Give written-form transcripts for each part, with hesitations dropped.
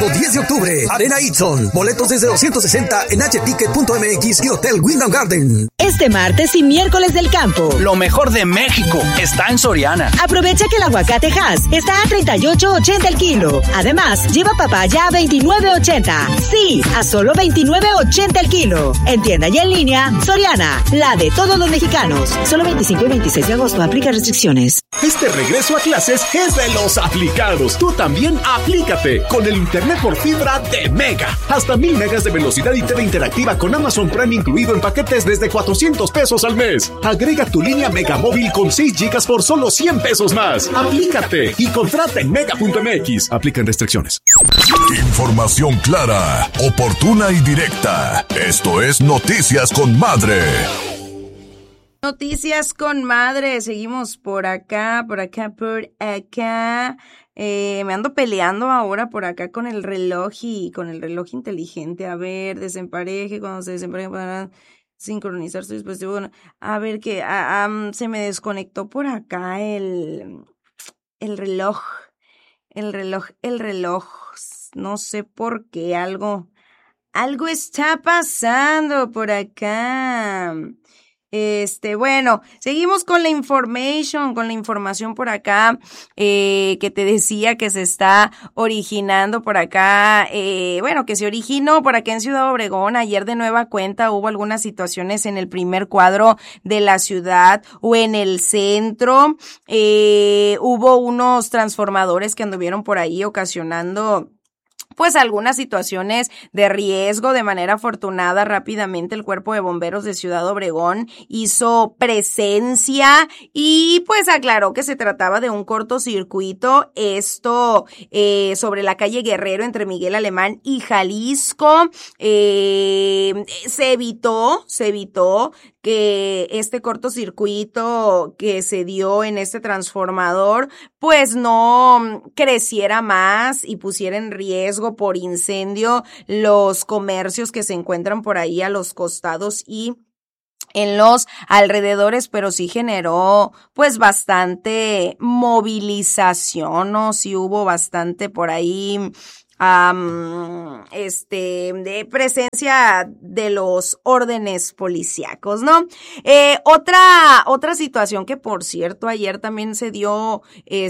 10 de octubre, Arena Itson. Boletos desde 260 en hticket.mx y Hotel Wyndham Garden. Este martes y miércoles del campo. Lo mejor de México está en Soriana. Aprovecha que el aguacate Hass está a $38.80 el kilo. Además, lleva papaya a $29.80. Sí, a solo $29.80 el kilo. En tienda y en línea, Soriana, la de todos los mexicanos. Solo 25 y 26 de agosto. Aplica restricciones. Este regreso a clases es de los aplicados. Tú también aplícate con el internet por fibra de Mega. Hasta 1000 megas de velocidad y TV interactiva con Amazon Prime incluido en paquetes desde $400 al mes. Agrega tu línea Mega Móvil con 6 gigas por solo $100 más. Aplícate y contrata en mega.mx. Aplican restricciones. Información clara, oportuna y directa. Esto es Noticias con Madre. Noticias con Madre. Seguimos por acá. Me ando peleando ahora por acá con el reloj y con el reloj inteligente. A ver, desempareje, cuando se desempareje podrán sincronizar su dispositivo. Bueno, a ver que se me desconectó por acá el reloj. El reloj. No sé por qué, algo está pasando por acá. Bueno, seguimos con la información por acá, que te decía que se está originando por acá, que se originó por acá en Ciudad Obregón. Ayer de nueva cuenta hubo algunas situaciones en el primer cuadro de la ciudad o en el centro. Hubo unos transformadores que anduvieron por ahí ocasionando pues algunas situaciones de riesgo. De manera afortunada, rápidamente el Cuerpo de Bomberos de Ciudad Obregón hizo presencia y pues aclaró que se trataba de un cortocircuito. Esto sobre la calle Guerrero entre Miguel Alemán y Jalisco. Se evitó que este cortocircuito que se dio en este transformador pues no creciera más y pusiera en riesgo por incendio los comercios que se encuentran por ahí a los costados y en los alrededores, pero sí generó pues bastante movilización, ¿no? Sí hubo bastante por ahí de presencia de los órdenes policíacos, ¿no? Otra situación que, por cierto, ayer también se dio,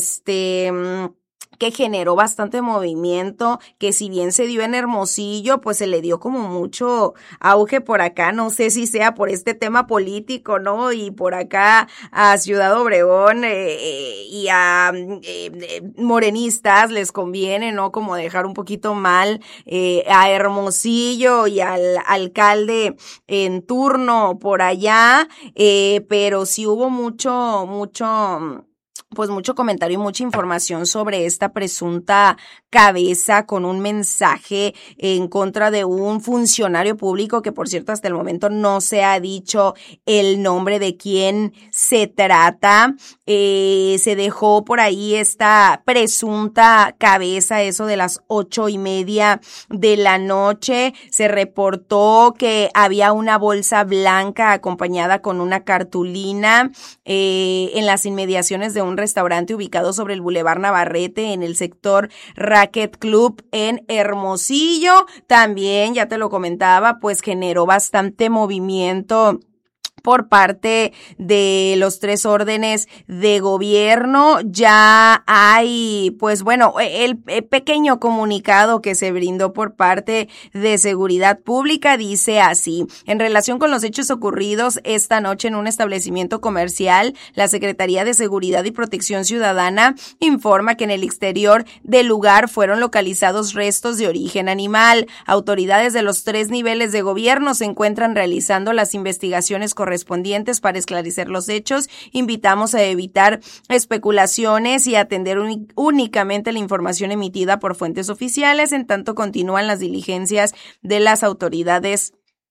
que generó bastante movimiento, que si bien se dio en Hermosillo, pues se le dio como mucho auge por acá. No sé si sea por este tema político, ¿no? Y por acá a Ciudad Obregón y a morenistas les conviene, ¿no? Como dejar un poquito mal a Hermosillo y al alcalde en turno por allá, pero sí hubo mucho comentario y mucha información sobre esta presunta cabeza con un mensaje en contra de un funcionario público que, por cierto, hasta el momento no se ha dicho el nombre de quién se trata. Se dejó por ahí esta presunta cabeza, eso de las 8:30 de la noche. Se reportó que había una bolsa blanca acompañada con una cartulina en las inmediaciones de un restaurante ubicado sobre el Boulevard Navarrete en el sector Racket Club en Hermosillo. También, ya te lo comentaba, pues generó bastante movimiento por parte de los 3 órdenes de gobierno. Ya hay, pues bueno, el pequeño comunicado que se brindó por parte de Seguridad Pública dice así: en relación con los hechos ocurridos esta noche en un establecimiento comercial, la Secretaría de Seguridad y Protección Ciudadana informa que en el exterior del lugar fueron localizados restos de origen animal. Autoridades de los 3 niveles de gobierno se encuentran realizando las investigaciones correspondientes para esclarecer los hechos. Invitamos a evitar especulaciones y atender únicamente la información emitida por fuentes oficiales, en tanto continúan las diligencias de las autoridades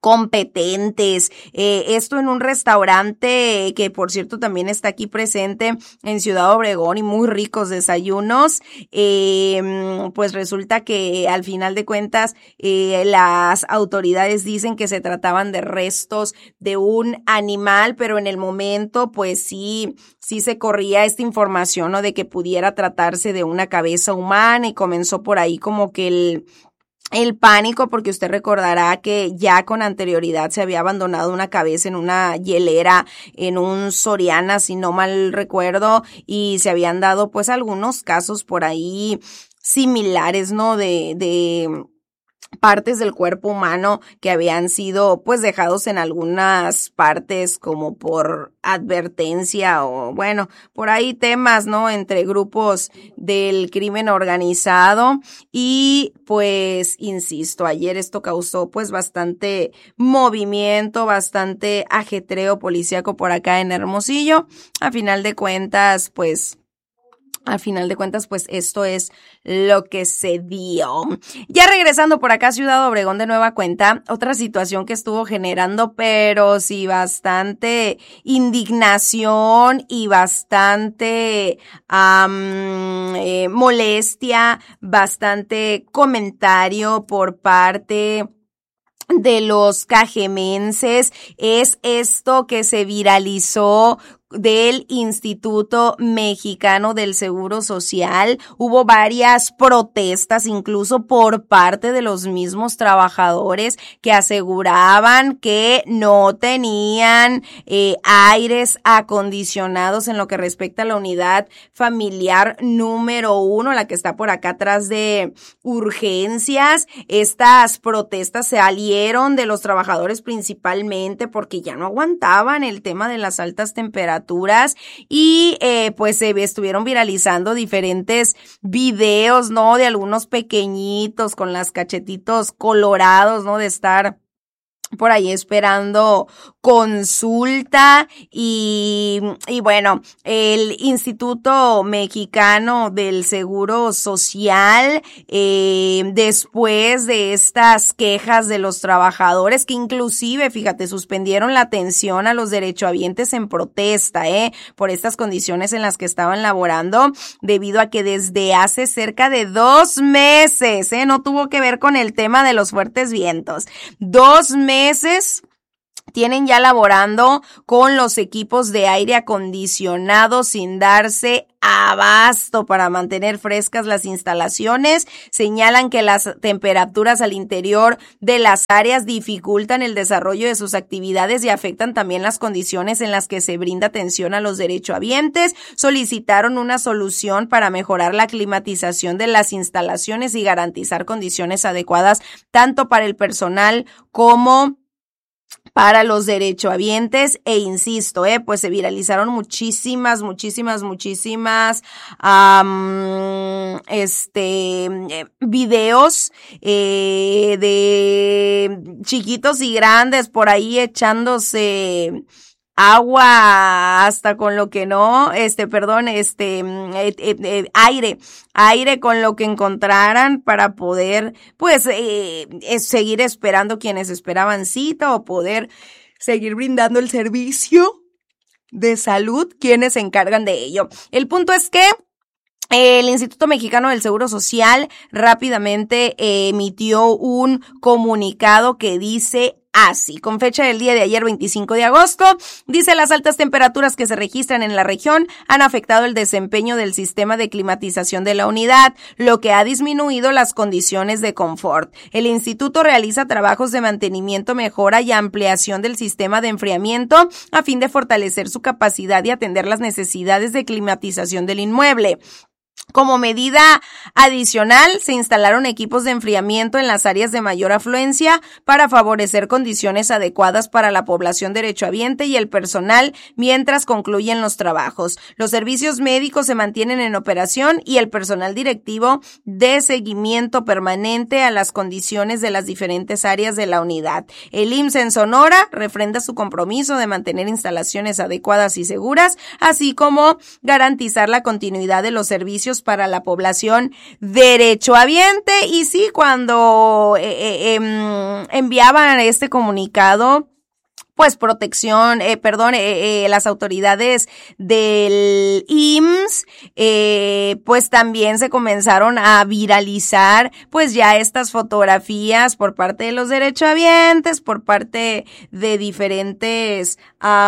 competentes. Esto en un restaurante que, por cierto, también está aquí presente en Ciudad Obregón y muy ricos desayunos. Pues resulta que al final de cuentas las autoridades dicen que se trataban de restos de un animal, pero en el momento pues sí se corría esta información, ¿no?, de que pudiera tratarse de una cabeza humana, y comenzó por ahí como que el pánico, porque usted recordará que ya con anterioridad se había abandonado una cabeza en una hielera en un Soriana, si no mal recuerdo, y se habían dado pues algunos casos por ahí similares, ¿no?, de partes del cuerpo humano que habían sido pues dejados en algunas partes como por advertencia, o bueno, por ahí temas, ¿no?, entre grupos del crimen organizado. Y pues insisto, ayer esto causó pues bastante movimiento, bastante ajetreo policíaco por acá en Hermosillo. A final de cuentas, pues esto es lo que se dio. Ya regresando por acá a Ciudad Obregón de nueva cuenta, otra situación que estuvo generando, pero sí, bastante indignación y bastante molestia, bastante comentario por parte de los cajemenses, es esto que se viralizó del Instituto Mexicano del Seguro Social. Hubo varias protestas, incluso por parte de los mismos trabajadores, que aseguraban que no tenían aires acondicionados en lo que respecta a la unidad familiar número 1, la que está por acá atrás de urgencias. Estas protestas se salieron de los trabajadores principalmente porque ya no aguantaban el tema de las altas temperaturas, y pues se estuvieron viralizando diferentes videos, ¿no?, de algunos pequeñitos con las cachetitos colorados, ¿no?, de estar por ahí esperando consulta. Y bueno, el Instituto Mexicano del Seguro Social, después de estas quejas de los trabajadores, que inclusive, fíjate, suspendieron la atención a los derechohabientes en protesta, por estas condiciones en las que estaban laborando, debido a que desde hace cerca de 2 meses, no tuvo que ver con el tema de los fuertes vientos, 2 meses tienen ya laborando con los equipos de aire acondicionado sin darse abasto para mantener frescas las instalaciones. Señalan que las temperaturas al interior de las áreas dificultan el desarrollo de sus actividades y afectan también las condiciones en las que se brinda atención a los derechohabientes. Solicitaron una solución para mejorar la climatización de las instalaciones y garantizar condiciones adecuadas tanto para el personal como para los derechohabientes. E insisto, pues se viralizaron muchísimas videos de chiquitos y grandes por ahí echándose agua hasta con lo que no, aire con lo que encontraran para poder, pues, seguir esperando quienes esperaban cita, o poder seguir brindando el servicio de salud quienes se encargan de ello. El punto es que el Instituto Mexicano del Seguro Social rápidamente emitió un comunicado que dice así, con fecha del día de ayer, 25 de agosto, dice: las altas temperaturas que se registran en la región han afectado el desempeño del sistema de climatización de la unidad, lo que ha disminuido las condiciones de confort. El instituto realiza trabajos de mantenimiento, mejora y ampliación del sistema de enfriamiento a fin de fortalecer su capacidad y atender las necesidades de climatización del inmueble. Como medida adicional, se instalaron equipos de enfriamiento en las áreas de mayor afluencia para favorecer condiciones adecuadas para la población derechohabiente y el personal mientras concluyen los trabajos. Los servicios médicos se mantienen en operación y el personal directivo de seguimiento permanente a las condiciones de las diferentes áreas de la unidad. El IMSS en Sonora refrenda su compromiso de mantener instalaciones adecuadas y seguras, así como garantizar la continuidad de los servicios servicios para la población derechohabiente. Y sí, cuando enviaban este comunicado, pues las autoridades del IMSS, pues también se comenzaron a viralizar, pues ya estas fotografías por parte de los derechohabientes, por parte de diferentes,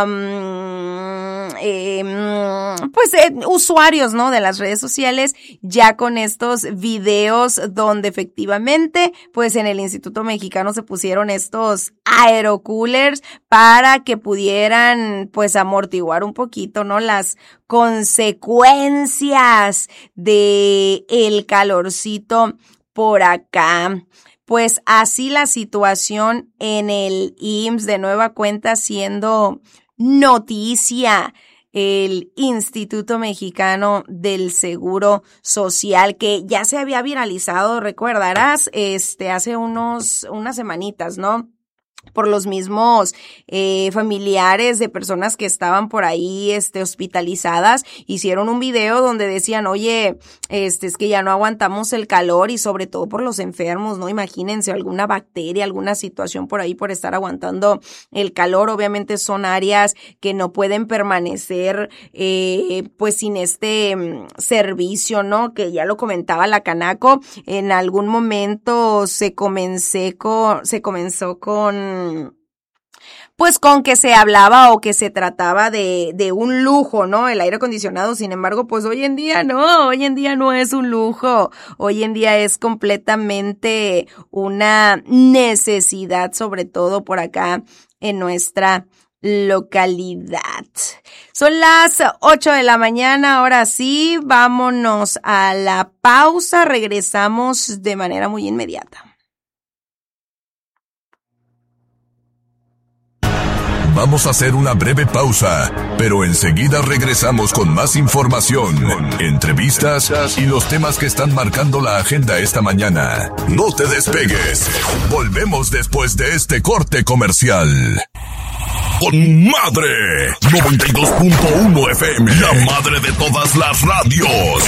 usuarios, ¿no? De las redes sociales, ya con estos videos donde efectivamente, pues en el Instituto Mexicano se pusieron estos aerocoolers para que pudieran pues amortiguar un poquito, ¿no? Las consecuencias de el calorcito por acá. Pues así la situación en el IMSS, de nueva cuenta siendo noticia el Instituto Mexicano del Seguro Social, que ya se había viralizado, recordarás, hace unas semanitas, ¿no? Por los mismos familiares de personas que estaban por ahí hospitalizadas, hicieron un video donde decían, oye, es que ya no aguantamos el calor, y sobre todo por los enfermos, ¿no? Imagínense alguna bacteria, alguna situación por ahí por estar aguantando el calor. Obviamente son áreas que no pueden permanecer pues sin este servicio, ¿no? Que ya lo comentaba la Canaco, en algún momento se comenzó con que se hablaba o que se trataba de un lujo, ¿no? El aire acondicionado. Sin embargo, pues hoy en día no es un lujo. Hoy en día es completamente una necesidad, sobre todo por acá en nuestra localidad. Son las 8 de la mañana, ahora sí, vámonos a la pausa, regresamos de manera muy inmediata. Vamos a hacer una breve pausa, pero enseguida regresamos con más información, entrevistas y los temas que están marcando la agenda esta mañana. No te despegues. Volvemos después de este corte comercial. Con madre 92.1 FM, la madre de todas las radios.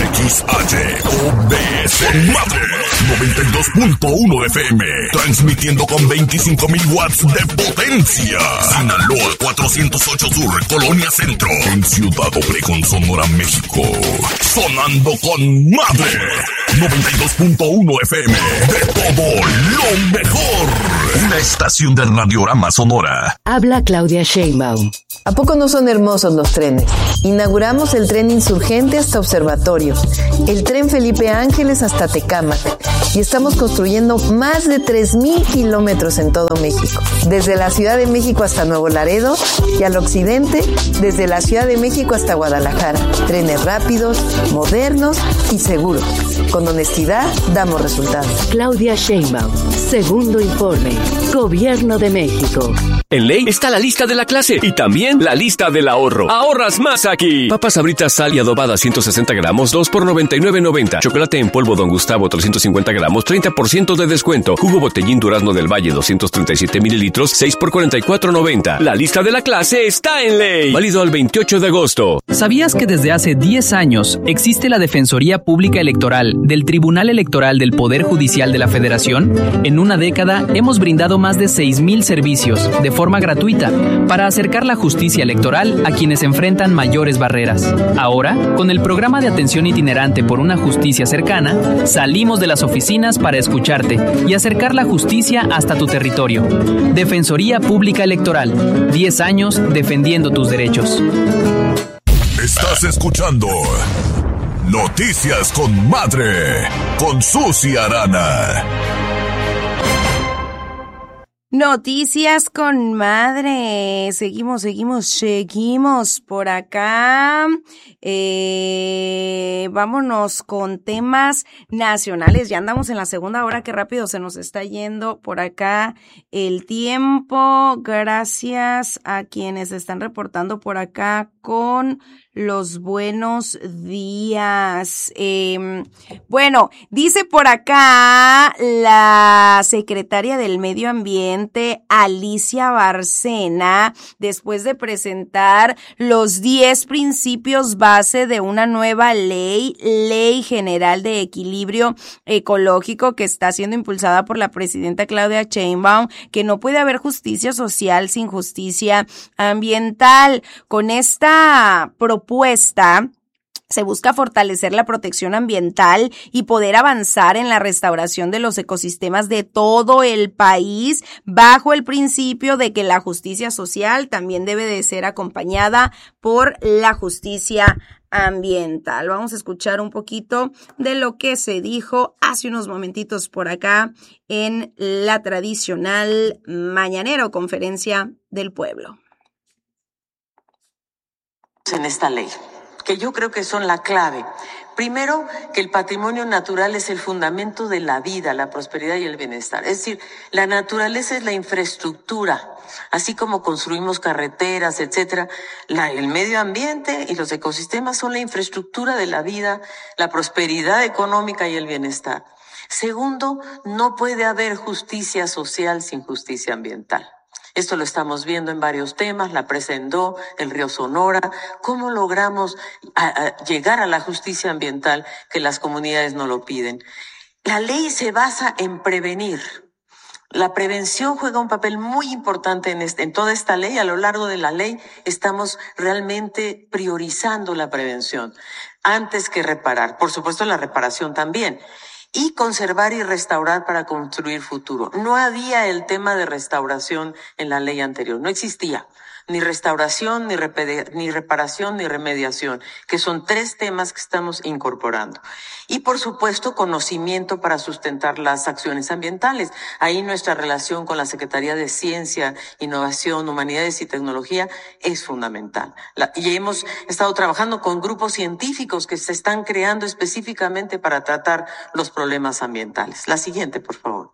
XHOBS con madre 92.1 FM, transmitiendo con 25,000 watts de potencia. Sinaloa 408 Sur, Colonia Centro, en Ciudad Obregón, Sonora, México. Sonando con madre 92.1 FM, de todo lo mejor. Una estación de Radiorama Sonora. Habla Claudia Sheinbaum. ¿A poco no son hermosos los trenes? Inauguramos el tren Insurgente hasta Observatorio, el tren Felipe Ángeles hasta Tecámac, y estamos construyendo más de 3,000 kilómetros en todo México, desde la Ciudad de México hasta Nuevo Laredo, y al occidente, desde la Ciudad de México hasta Guadalajara. Trenes rápidos, modernos y seguros. Con honestidad damos resultados. Claudia Sheinbaum, segundo informe, Gobierno de México. En Ley está la lista de la clase y también la lista del ahorro. ¡Ahorras más aquí! Papas Sabritas sal y adobada 160 gramos, 2 por $99.90. Chocolate en polvo Don Gustavo 350 gramos, 30% de descuento. Jugo Botellín Durazno del Valle 237 mililitros, 6 por $44.90. La lista de la clase está en Ley. Válido al 28 de agosto. ¿Sabías que desde hace 10 años existe la Defensoría Pública Electoral del Tribunal Electoral del Poder Judicial de la Federación? En una década hemos brindado más de 6,000 servicios de forma gratuita para acercar la justicia electoral a quienes enfrentan mayores barreras. Ahora, con el programa de atención itinerante por una justicia cercana, salimos de las oficinas para escucharte y acercar la justicia hasta tu territorio. Defensoría Pública Electoral, 10 años defendiendo tus derechos. Estás escuchando Noticias con Madre, con Susi Arana. Noticias con madre. Seguimos por acá. Vámonos con temas nacionales. Ya andamos en la segunda hora, qué rápido se nos está yendo por acá el tiempo. Gracias a quienes están reportando por acá con los buenos días. Bueno, dice por acá la secretaria del Medio Ambiente, presidente Alicia Bárcena después de presentar los 10 principios base de una nueva Ley General de Equilibrio Ecológico que está siendo impulsada por la presidenta Claudia Sheinbaum, que no puede haber justicia social sin justicia ambiental. Con esta propuesta se busca fortalecer la protección ambiental y poder avanzar en la restauración de los ecosistemas de todo el país bajo el principio de que la justicia social también debe de ser acompañada por la justicia ambiental. Vamos a escuchar un poquito de lo que se dijo hace unos momentitos por acá en la tradicional mañanera o conferencia del pueblo. En esta ley, que yo creo que son la clave. Primero, que el patrimonio natural es el fundamento de la vida, la prosperidad y el bienestar. Es decir, la naturaleza es la infraestructura, así como construimos carreteras, etcétera. El medio ambiente y los ecosistemas son la infraestructura de la vida, la prosperidad económica y el bienestar. Segundo, no puede haber justicia social sin justicia ambiental. Esto lo estamos viendo en varios temas, la presa Endó, el río Sonora. ¿Cómo logramos llegar a la justicia ambiental que las comunidades no lo piden? La ley se basa en prevenir. La prevención juega un papel muy importante en toda esta ley. A lo largo de la ley estamos realmente priorizando la prevención antes que reparar. Por supuesto, la reparación también. Y conservar y restaurar para construir futuro. No había el tema de restauración en la ley anterior, no existía. Ni restauración, ni reparación, ni remediación, que son 3 temas que estamos incorporando. Y por supuesto, conocimiento para sustentar las acciones ambientales. Ahí nuestra relación con la Secretaría de Ciencia, Innovación, Humanidades y Tecnología es fundamental. Y hemos estado trabajando con grupos científicos que se están creando específicamente para tratar los problemas ambientales. La siguiente, por favor.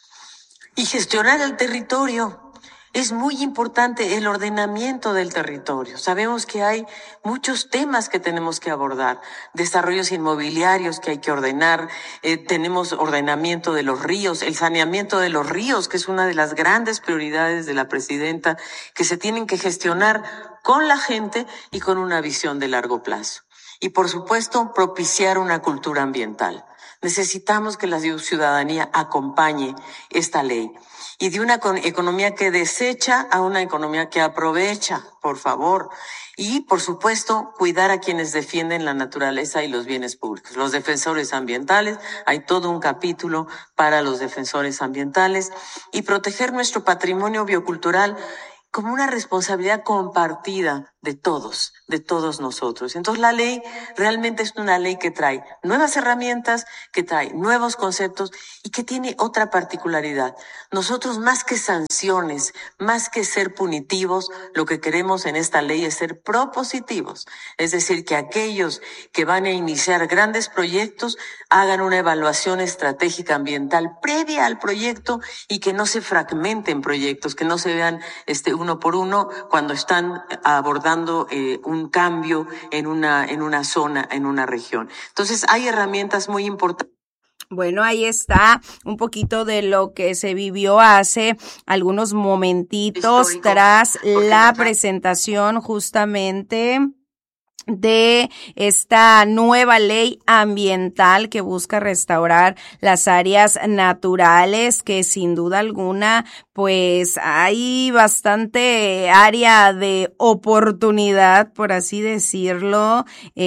Y gestionar el territorio. Es muy importante el ordenamiento del territorio. Sabemos que hay muchos temas que tenemos que abordar, desarrollos inmobiliarios que hay que ordenar, tenemos ordenamiento de los ríos, el saneamiento de los ríos, que es una de las grandes prioridades de la presidenta, que se tienen que gestionar con la gente y con una visión de largo plazo. Y por supuesto, propiciar una cultura ambiental. Necesitamos que la ciudadanía acompañe esta ley. Y de una economía que desecha a una economía que aprovecha, por favor. Y, por supuesto, cuidar a quienes defienden la naturaleza y los bienes públicos. Los defensores ambientales, hay todo un capítulo para los defensores ambientales. Y proteger nuestro patrimonio biocultural como una responsabilidad compartida de todos nosotros. Entonces la ley realmente es una ley que trae nuevas herramientas, que trae nuevos conceptos y que tiene otra particularidad. Nosotros, más que sanciones, más que ser punitivos, lo que queremos en esta ley es ser propositivos. Es decir, que aquellos que van a iniciar grandes proyectos hagan una evaluación estratégica ambiental previa al proyecto y que no se fragmenten proyectos, que no se vean uno por uno cuando están abordando un cambio en una zona, en una región. Entonces hay herramientas muy importantes. Bueno, ahí está un poquito de lo que se vivió hace algunos momentitos histórico, tras la presentación justamente de esta nueva ley ambiental que busca restaurar las áreas naturales, que sin duda alguna pues hay bastante área de oportunidad, por así decirlo,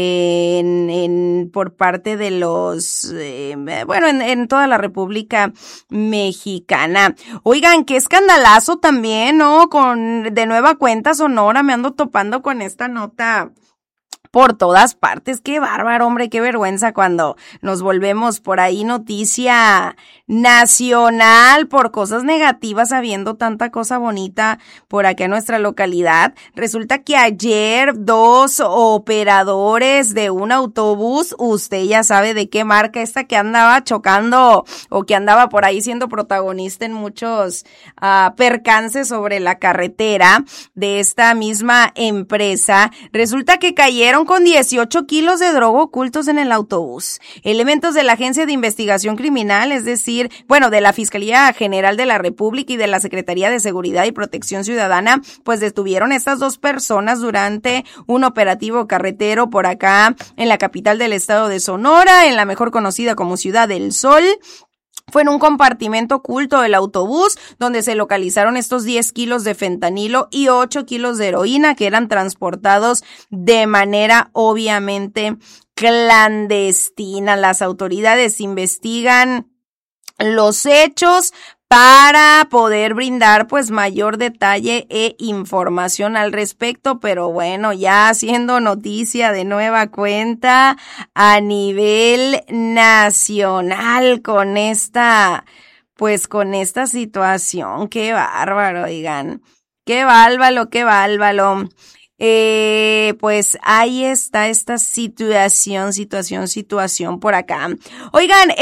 por parte de los, en toda la República Mexicana. Oigan, qué escandalazo también, ¿no? De nueva cuenta Sonora, me ando topando con esta nota por todas partes. Qué bárbaro, hombre, qué vergüenza cuando nos volvemos por ahí noticia nacional por cosas negativas, habiendo tanta cosa bonita por acá en nuestra localidad. Resulta que ayer 2 operadores de un autobús, usted ya sabe de qué marca, esta que andaba chocando o que andaba por ahí siendo protagonista en muchos percances sobre la carretera de esta misma empresa, resulta que cayeron Dieron con 18 kilos de droga ocultos en el autobús. Elementos de la Agencia de Investigación Criminal, es decir, de la Fiscalía General de la República y de la Secretaría de Seguridad y Protección Ciudadana, pues detuvieron a estas dos personas durante un operativo carretero por acá en la capital del estado de Sonora, en la mejor conocida como Ciudad del Sol. Fue en un compartimento oculto del autobús donde se localizaron estos 10 kilos de fentanilo y 8 kilos de heroína que eran transportados de manera obviamente clandestina. Las autoridades investigan los hechos para poder brindar pues mayor detalle e información al respecto, pero ya haciendo noticia de nueva cuenta a nivel nacional con esta situación. Qué bárbaro, oigan, qué bárbaro. Pues ahí está esta situación por acá. Oigan,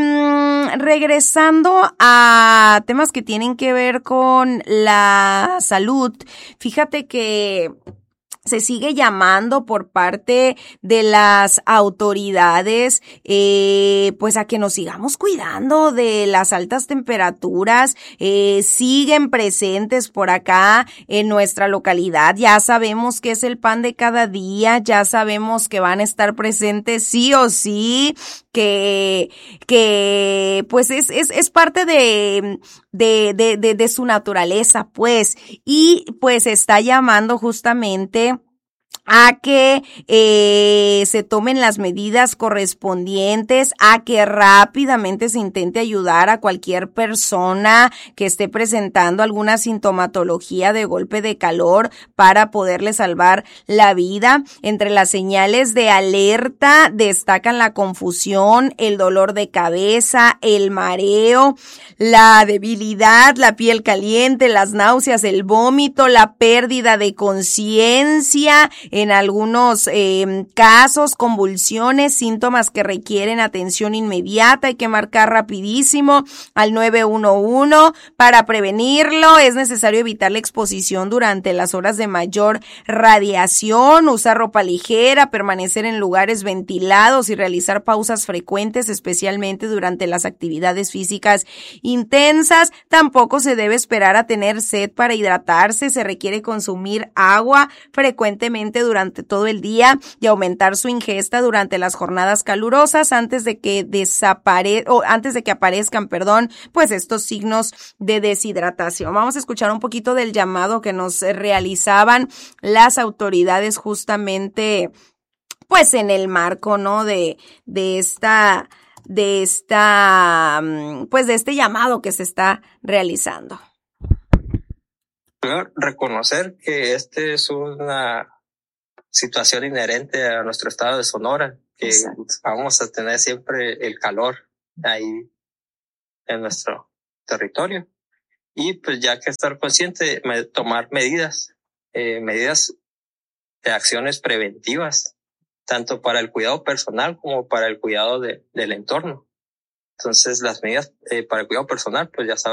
regresando a temas que tienen que ver con la salud, fíjate que se sigue llamando por parte de las autoridades, pues a que nos sigamos cuidando de las altas temperaturas, siguen presentes por acá en nuestra localidad. Ya sabemos que es el pan de cada día, ya sabemos que van a estar presentes sí o sí, que pues es parte de su naturaleza, pues, y pues está llamando justamente a que se tomen las medidas correspondientes, a que rápidamente se intente ayudar a cualquier persona que esté presentando alguna sintomatología de golpe de calor para poderle salvar la vida. Entre las señales de alerta destacan la confusión, el dolor de cabeza, el mareo, la debilidad, la piel caliente, las náuseas, el vómito, la pérdida de conciencia, en algunos casos, convulsiones, síntomas que requieren atención inmediata. Hay que marcar rapidísimo al 911 para prevenirlo. Es necesario evitar la exposición durante las horas de mayor radiación, usar ropa ligera, permanecer en lugares ventilados y realizar pausas frecuentes, especialmente durante las actividades físicas intensas. Tampoco se debe esperar a tener sed para hidratarse. Se requiere consumir agua frecuentemente durante todo el día y aumentar su ingesta durante las jornadas calurosas antes de que aparezcan, pues estos signos de deshidratación. Vamos a escuchar un poquito del llamado que nos realizaban las autoridades justamente, pues en el marco, ¿no? de este llamado que se está realizando. Reconocer que es una situación inherente a nuestro estado de Sonora, que vamos a tener siempre el calor ahí en nuestro territorio. Y pues ya que estar consciente, tomar medidas de acciones preventivas, tanto para el cuidado personal como para el cuidado del entorno. Entonces las medidas para el cuidado personal, pues ya sabemos